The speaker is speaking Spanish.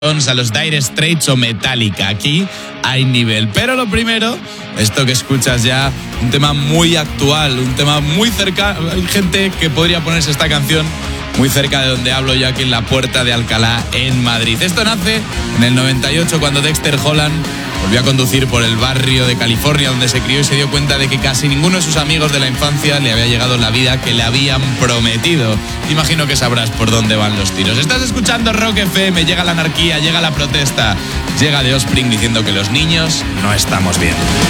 a los Dire Straits o Metallica. Aquí hay nivel. Pero lo primero, esto que escuchas ya, un tema muy actual, un tema muy cerca. Hay gente que podría ponerse esta canción muy cerca de donde hablo yo, aquí en la Puerta de Alcalá, en Madrid. Esto nace en el 98, cuando Dexter Holland volvió a conducir por el barrio de California donde se crió y se dio cuenta de que casi ninguno de sus amigos de la infancia le había llegado la vida que le habían prometido. Imagino que sabrás por dónde van los tiros. Estás escuchando Rock FM, llega la anarquía, llega la protesta, llega The Offspring diciendo que los niños no estamos bien.